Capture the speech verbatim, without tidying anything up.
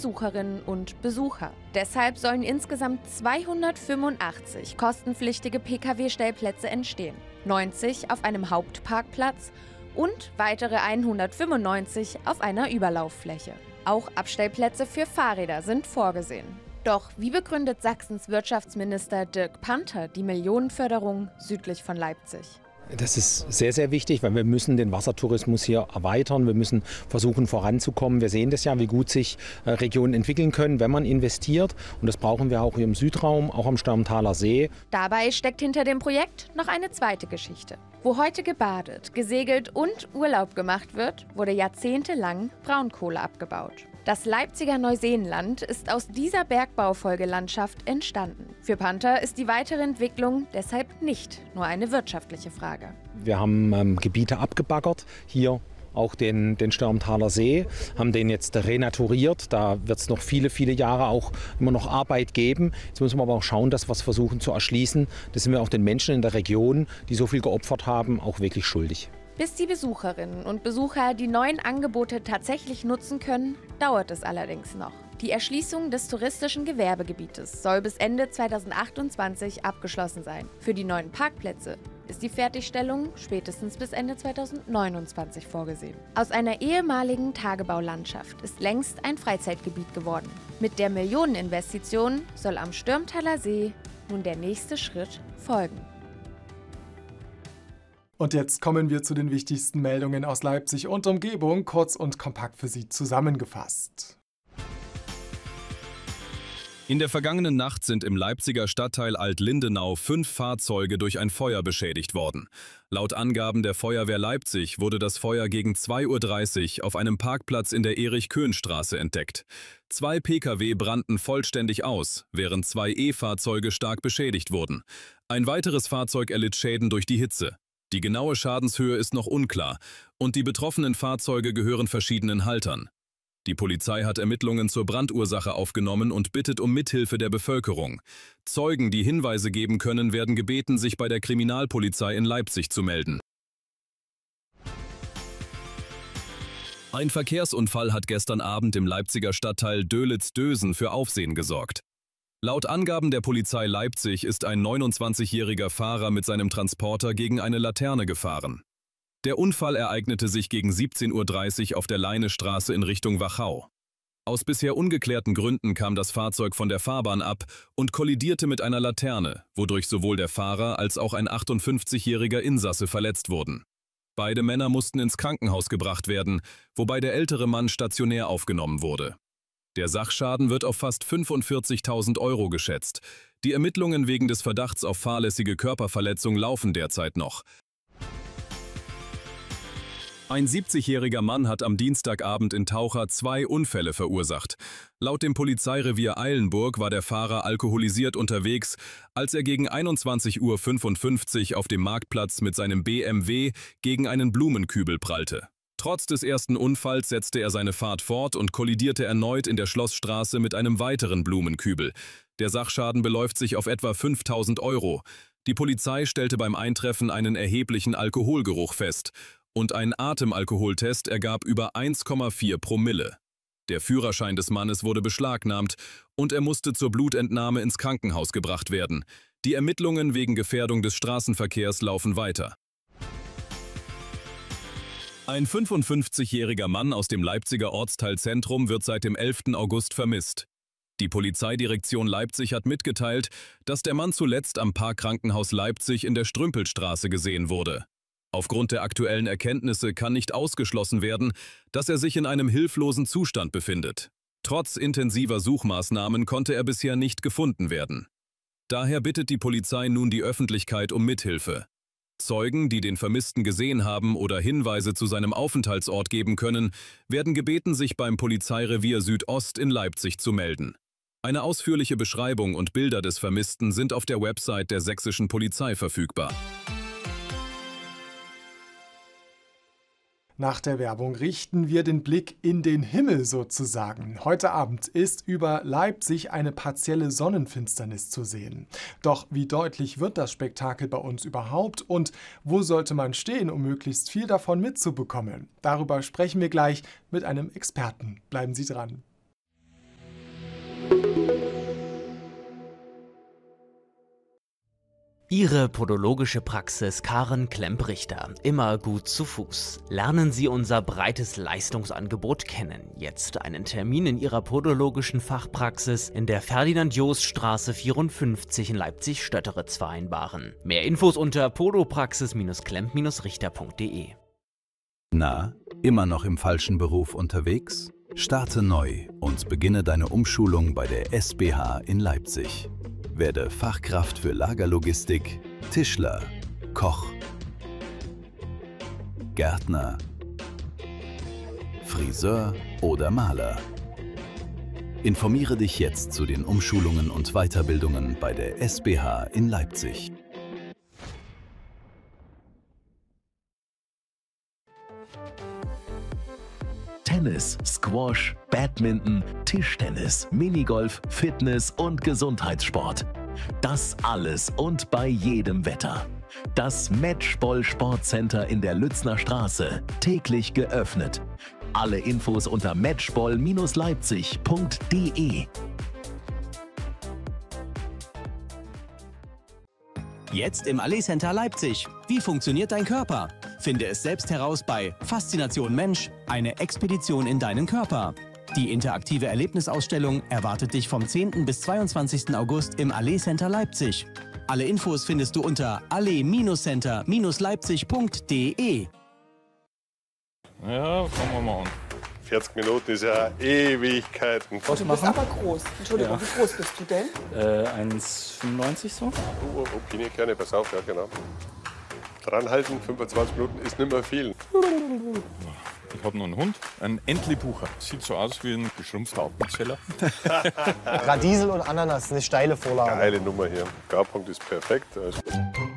Besucherinnen und Besucher. Deshalb sollen insgesamt zweihundertfünfundachtzig kostenpflichtige Pkw-Stellplätze entstehen, neunzig auf einem Hauptparkplatz und weitere hundertfünfundneunzig auf einer Überlauffläche. Auch Abstellplätze für Fahrräder sind vorgesehen. Doch wie begründet Sachsens Wirtschaftsminister Dirk Panther die Millionenförderung südlich von Leipzig? Das ist sehr, sehr wichtig, weil wir müssen den Wassertourismus hier erweitern. Wir müssen versuchen, voranzukommen. Wir sehen das ja, wie gut sich Regionen entwickeln können, wenn man investiert. Und das brauchen wir auch hier im Südraum, auch am Störmthaler See. Dabei steckt hinter dem Projekt noch eine zweite Geschichte. Wo heute gebadet, gesegelt und Urlaub gemacht wird, wurde jahrzehntelang Braunkohle abgebaut. Das Leipziger Neuseenland ist aus dieser Bergbaufolgelandschaft entstanden. Für Panther ist die weitere Entwicklung deshalb nicht nur eine wirtschaftliche Frage. Wir haben ähm, Gebiete abgebaggert, hier auch den, den Störmthaler See, haben den jetzt renaturiert. Da wird es noch viele, viele Jahre auch immer noch Arbeit geben. Jetzt müssen wir aber auch schauen, dass wir es versuchen zu erschließen. Das sind wir auch den Menschen in der Region, die so viel geopfert haben, auch wirklich schuldig. Bis die Besucherinnen und Besucher die neuen Angebote tatsächlich nutzen können, dauert es allerdings noch. Die Erschließung des touristischen Gewerbegebietes soll bis Ende zweitausendachtundzwanzig abgeschlossen sein. Für die neuen Parkplätze ist die Fertigstellung spätestens bis Ende zweitausendneunundzwanzig vorgesehen. Aus einer ehemaligen Tagebaulandschaft ist längst ein Freizeitgebiet geworden. Mit der Millioneninvestition soll am Störmthaler See nun der nächste Schritt folgen. Und jetzt kommen wir zu den wichtigsten Meldungen aus Leipzig und Umgebung, kurz und kompakt für Sie zusammengefasst. In der vergangenen Nacht sind im Leipziger Stadtteil Alt-Lindenau fünf Fahrzeuge durch ein Feuer beschädigt worden. Laut Angaben der Feuerwehr Leipzig wurde das Feuer gegen zwei Uhr dreißig auf einem Parkplatz in der Erich-Köhn-Straße entdeckt. Zwei Pkw brannten vollständig aus, während zwei E-Fahrzeuge stark beschädigt wurden. Ein weiteres Fahrzeug erlitt Schäden durch die Hitze. Die genaue Schadenshöhe ist noch unklar und die betroffenen Fahrzeuge gehören verschiedenen Haltern. Die Polizei hat Ermittlungen zur Brandursache aufgenommen und bittet um Mithilfe der Bevölkerung. Zeugen, die Hinweise geben können, werden gebeten, sich bei der Kriminalpolizei in Leipzig zu melden. Ein Verkehrsunfall hat gestern Abend im Leipziger Stadtteil Dölitz-Dösen für Aufsehen gesorgt. Laut Angaben der Polizei Leipzig ist ein neunundzwanzigjähriger Fahrer mit seinem Transporter gegen eine Laterne gefahren. Der Unfall ereignete sich gegen siebzehn Uhr dreißig auf der Leinestraße in Richtung Wachau. Aus bisher ungeklärten Gründen kam das Fahrzeug von der Fahrbahn ab und kollidierte mit einer Laterne, wodurch sowohl der Fahrer als auch ein achtundfünfzigjähriger Insasse verletzt wurden. Beide Männer mussten ins Krankenhaus gebracht werden, wobei der ältere Mann stationär aufgenommen wurde. Der Sachschaden wird auf fast fünfundvierzigtausend Euro geschätzt. Die Ermittlungen wegen des Verdachts auf fahrlässige Körperverletzung laufen derzeit noch. Ein siebzigjähriger Mann hat am Dienstagabend in Taucher zwei Unfälle verursacht. Laut dem Polizeirevier Eilenburg war der Fahrer alkoholisiert unterwegs, als er gegen einundzwanzig Uhr fünfundfünfzig auf dem Marktplatz mit seinem B M W gegen einen Blumenkübel prallte. Trotz des ersten Unfalls setzte er seine Fahrt fort und kollidierte erneut in der Schlossstraße mit einem weiteren Blumenkübel. Der Sachschaden beläuft sich auf etwa fünftausend Euro. Die Polizei stellte beim Eintreffen einen erheblichen Alkoholgeruch fest und ein Atemalkoholtest ergab über eins Komma vier Promille. Der Führerschein des Mannes wurde beschlagnahmt und er musste zur Blutentnahme ins Krankenhaus gebracht werden. Die Ermittlungen wegen Gefährdung des Straßenverkehrs laufen weiter. Ein fünfundfünfzigjähriger Mann aus dem Leipziger Ortsteil Zentrum wird seit dem elften August vermisst. Die Polizeidirektion Leipzig hat mitgeteilt, dass der Mann zuletzt am Parkkrankenhaus Leipzig in der Strümpelstraße gesehen wurde. Aufgrund der aktuellen Erkenntnisse kann nicht ausgeschlossen werden, dass er sich in einem hilflosen Zustand befindet. Trotz intensiver Suchmaßnahmen konnte er bisher nicht gefunden werden. Daher bittet die Polizei nun die Öffentlichkeit um Mithilfe. Zeugen, die den Vermissten gesehen haben oder Hinweise zu seinem Aufenthaltsort geben können, werden gebeten, sich beim Polizeirevier Südost in Leipzig zu melden. Eine ausführliche Beschreibung und Bilder des Vermissten sind auf der Website der sächsischen Polizei verfügbar. Nach der Werbung richten wir den Blick in den Himmel sozusagen. Heute Abend ist über Leipzig eine partielle Sonnenfinsternis zu sehen. Doch wie deutlich wird das Spektakel bei uns überhaupt und wo sollte man stehen, um möglichst viel davon mitzubekommen? Darüber sprechen wir gleich mit einem Experten. Bleiben Sie dran. Ihre podologische Praxis Karen Klemp-Richter. Immer gut zu Fuß. Lernen Sie unser breites Leistungsangebot kennen. Jetzt einen Termin in Ihrer podologischen Fachpraxis in der Ferdinand-Jost-Straße vierundfünfzig in Leipzig-Stötteritz vereinbaren. Mehr Infos unter podopraxis klemp richter punkt de. Na, immer noch im falschen Beruf unterwegs? Starte neu und beginne deine Umschulung bei der S B H in Leipzig. Werde Fachkraft für Lagerlogistik, Tischler, Koch, Gärtner, Friseur oder Maler. Informiere dich jetzt zu den Umschulungen und Weiterbildungen bei der S B H in Leipzig. Tennis, Squash, Badminton, Tischtennis, Minigolf, Fitness und Gesundheitssport. Das alles und bei jedem Wetter. Das Matchball Sportcenter in der Lützner Straße, täglich geöffnet. Alle Infos unter matchball leipzig punkt de. Jetzt im Allee Center Leipzig. Wie funktioniert dein Körper? Finde es selbst heraus bei Faszination Mensch, eine Expedition in deinen Körper. Die interaktive Erlebnisausstellung erwartet dich vom zehnten bis zweiundzwanzigsten August im Allee Center Leipzig. Alle Infos findest du unter allee center leipzig punkt de. Ja, fangen wir mal an. vierzig Minuten ist ja Ewigkeiten. Du bist aber groß. Entschuldigung, Ja. wie groß bist du denn? Äh, eins Komma fünfundneunzig so. Oh, oh, Knie, gerne, pass auf, ja genau. Dranhalten, fünfundzwanzig Minuten ist nicht mehr viel. Ich habe noch einen Hund, einen Entlebucher. Sieht so aus wie ein geschrumpfter Appenzeller. Radiesel und Ananas, eine steile Vorlage. Geile Nummer hier. Garpunkt ist perfekt. Also